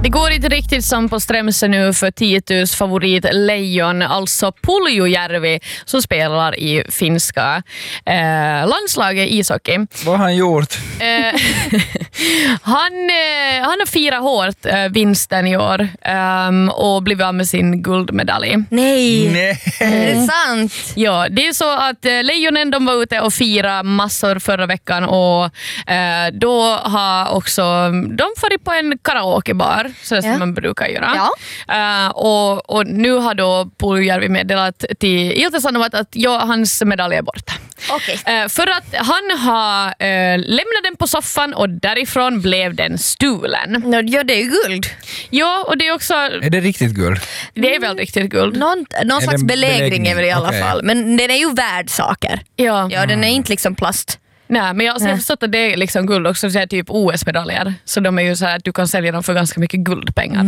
Det går inte riktigt som på Strömsö nu för 10 000 favorit Lejon, alltså Puljujärvi som spelar i finska landslaget ishockey. Vad har han gjort? Han har firat hårt vinsten i år och blivit av med sin guldmedalj. Nej. Är det sant? Ja, det är så att Lejonen de var ute och firade massor förra veckan och då har också de farit på en karaokebar så som man brukar göra. Ja. Och nu har då Puljujärvi meddelat till Ilta-Sanomat att hans medalj är borta. Okay. För att han har lämnat den på soffan och därifrån blev den stulen. Ja, det är ju guld. Ja, och det är också... Är det riktigt guld? Det är väl riktigt guld. Någon slags belägring är väl i alla fall. Men den är ju värd saker. Ja, den är inte liksom plast. Nej, men jag har förstått att det är liksom guld också, så är typ OS-medaljer. Så de är ju så här att du kan sälja dem för ganska mycket guldpengar.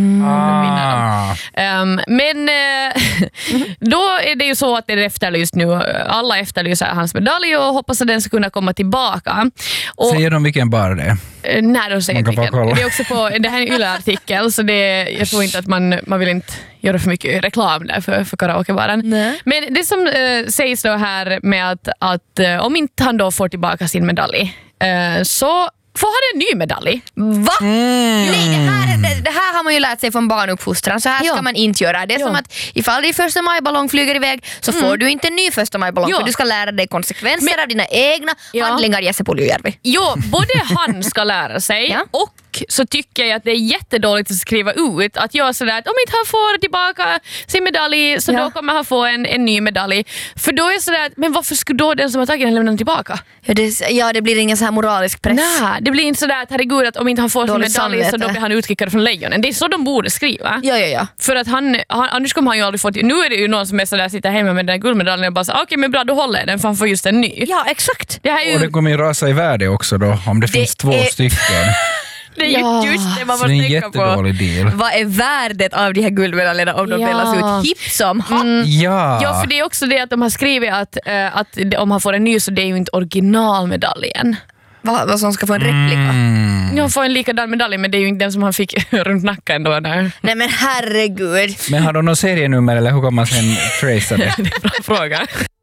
Men då är det ju så att det är efterlyst nu. Alla efterlyser hans medalj och hoppas att den ska kunna komma tillbaka. Och, säger de vilken bar det är? Nej, de säger vilken. Det är också på, det här är en Yle-artikel så jag tror inte att man vill inte göra för mycket reklam där för karaokebaren. Men det som sägs då här med att om inte han då får tillbaka sin medalj så får han en ny medalj. Va? Nej, det här har man ju lärt sig från barnuppfostran. Så här ska man inte göra. Det är som att ifall din första majballong flyger iväg så får du inte en ny första majballong för du ska lära dig konsekvenser av dina egna handlingar, Jesse Puljujärvi. Jo, både han ska lära sig och så tycker jag att det är jättedåligt att skriva ut att jag sådär att om inte han får tillbaka sin medalj så då kommer han få en ny medalj. För då är det sådär, men varför skulle då den som har tagit den lämna den tillbaka? Det blir ingen så här moralisk press. Nej, det blir inte sådär att herregud att om inte han får sin medalj så då blir han utkickad från Lejonen. Det är så de borde skriva. Ja. För att annars kommer han ju aldrig få till. Nu är det ju någon som är sådär sitter hemma med den där guldmedaljen och bara så okej, men bra, då håller jag den för han får just en ny. Ja, exakt. Det här är ju... Och det kommer ju rasa i värde också då om det finns två stycken. Det är ju just det man måste tänka på. Det är en jättedålig deal. Vad är värdet av de här guldmedaljerna om de delas ut hipp som happ? Ja, för det är också det att de har skrivit att om han får en ny så det är ju inte originalmedaljen. Vad som ska få en replika? Jag får en likadan medalj men det är ju inte den som han fick runt nacken då. Där. Nej men herregud. Men har de någon serienummer eller hur kan man sen tracea det? Det är en bra fråga.